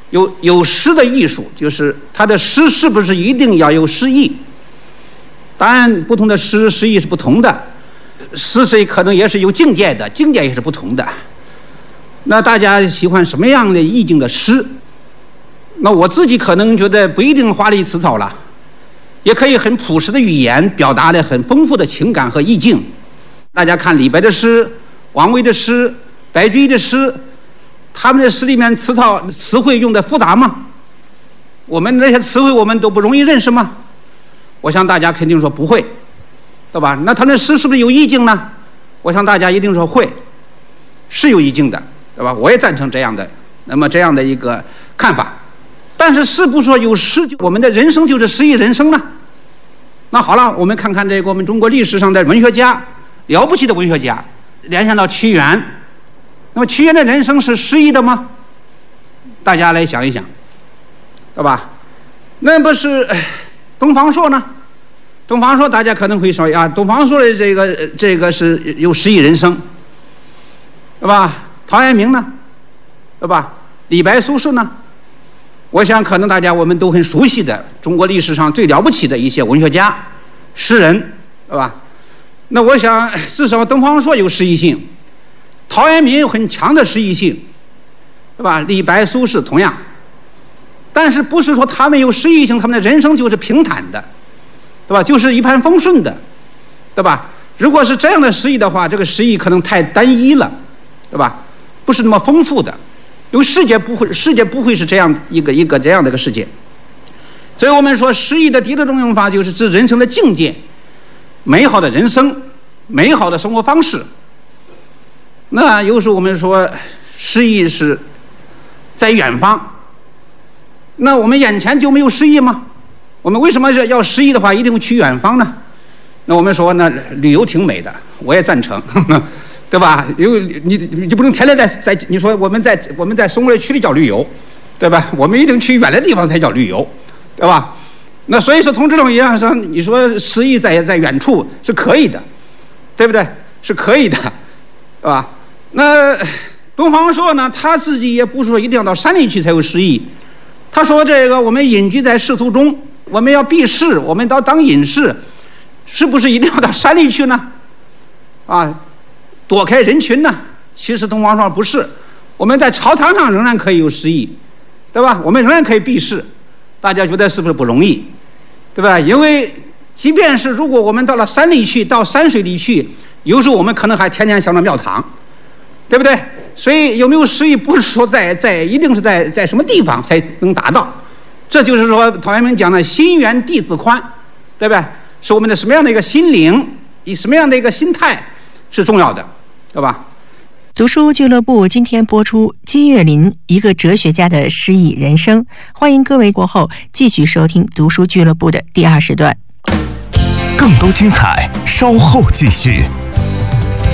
有诗的艺术，就是它的诗是不是一定要有诗意？当然，不同的诗意是不同的，诗可能也是有境界的，境界也是不同的。那大家喜欢什么样的意境的诗？那我自己可能觉得不一定华丽辞藻了，也可以很朴实的语言表达了很丰富的情感和意境。大家看李白的诗、王维的诗、白居易的诗，他们的诗里面词汇用的复杂吗？我们那些词汇我们都不容易认识吗？我想大家肯定说不会，对吧？那他们的诗是不是有意境呢？我想大家一定说会，是有意境的，对吧？我也赞成这样的一个看法。但是是不是说有诗，我们的人生就是诗意人生呢？那好了，我们看看这个我们中国历史上的文学家，了不起的文学家，联想到屈原。那么屈原的人生是诗意的吗？大家来想一想，对吧？那不是东方朔呢？东方朔大家可能会说呀，东方朔的这个是有诗意人生，对吧？陶渊明呢，对吧？李白、苏轼呢？我想可能我们都很熟悉的中国历史上最了不起的一些文学家、诗人，对吧？那我想至少东方朔有诗意性，陶渊明有很强的诗意性，对吧？李白、苏轼同样，但是不是说他们有诗意性，他们的人生就是平坦的，对吧？就是一帆风顺的，对吧？如果是这样的诗意的话，这个诗意可能太单一了，对吧？不是那么丰富的。因为世界不会是这样一个这样的一个世界，所以我们说诗意的第六种用法就是指人生的境界，美好的人生，美好的生活方式。那有时候我们说诗意是在远方，那我们眼前就没有诗意吗？我们为什么要诗意的话一定去远方呢？那我们说那旅游挺美的，我也赞成。对吧？因为你不能天天在你说我们在生活的区里叫旅游，对吧？我们一定去远的地方才叫旅游，对吧？那所以说从这种意义上，你说诗意在远处是可以的，对不对？是可以的，对吧？那东方朔呢，他自己也不是说一定要到山里去才有诗意，他说这个我们隐居在世俗中，我们要避世，我们当隐士，是不是一定要到山里去呢？啊？躲开人群呢？其实东方朔不是，我们在朝堂上仍然可以有诗意，对吧？我们仍然可以避世，大家觉得是不是不容易？对吧？因为即便是如果我们到了山里去，到山水里去，有时候我们可能还天天想着庙堂，对不对？所以有没有诗意，不是说一定是在什么地方才能达到。这就是说陶渊明讲的心圆地自宽，对不对？是我们的什么样的一个心灵，以什么样的一个心态是重要的，对吧？ 读书俱乐部今天播出金岳霖一个哲学家的诗意人生，欢迎各位过后继续收听读书俱乐部的第二时段。 更多精彩稍后继续。